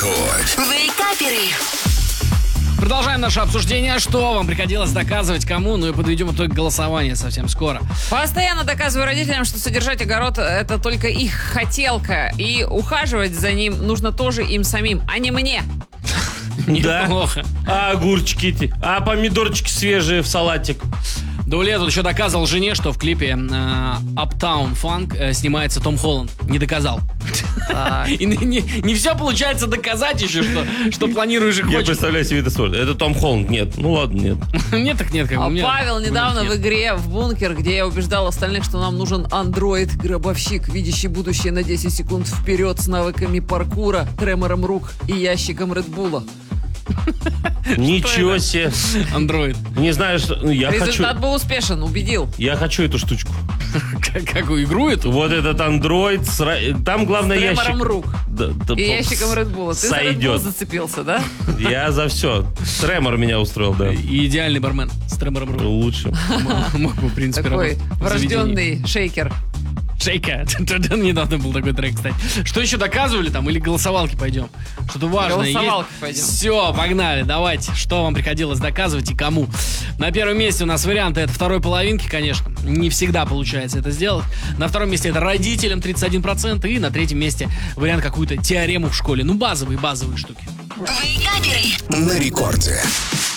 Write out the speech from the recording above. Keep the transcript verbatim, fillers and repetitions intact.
Рекорд. Вейкаперы. Продолжаем наше обсуждение. Что вам приходилось доказывать, кому? Ну и подведем итог голосования совсем скоро. Постоянно доказываю родителям, что содержать огород — это только их хотелка. И ухаживать за ним нужно тоже им самим, а не мне. Неплохо. А огурчики, эти, а помидорчики свежие в салатик. Дауле тут еще доказывал жене, что в клипе э, Uptown Funk э, снимается Том Холланд. Не доказал. И не, не, не все получается доказать еще, что, что планируешь и Я хочешь. представляю себе это сложно. Это Том Холланд. Нет, ну ладно, нет. Нет, так нет. Как бы, А у меня Павел недавно нет. в игре в бункер, где я убеждал остальных, что нам нужен андроид-гробовщик, видящий будущее на десять секунд вперед с навыками паркура, тремором рук и ящиком Редбула. Ничего себе. Андроид. Не знаю, что... ну, я хочу... Результат был успешен, убедил. Я хочу эту штучку. Как, какую игру эту? Вот этот андроид. Там главное С ящик. тремором рук Да, да, и по- ящиком Редбула. Ты за Red Bull Сойдет. зацепился, да? Я за все. Тремор меня устроил, да. И идеальный бармен с тремором рук. Лучше. Мог бы, в принципе, Такой работать в заведении. врожденный шейкер. Шейка. Недавно был такой трек, кстати. Что еще доказывали там? Или голосовалки пойдем? Что-то важное Голосовалки есть? пойдем. Все, погнали, давайте. Что вам приходилось доказывать и кому? На первом месте у нас варианты это второй половинки, конечно. Не всегда получается это сделать. На втором месте это родителям тридцать один процент. И на третьем месте вариант какую-то теорему в школе. Ну, базовые, базовые штуки. Вейкаперы. На рекорде.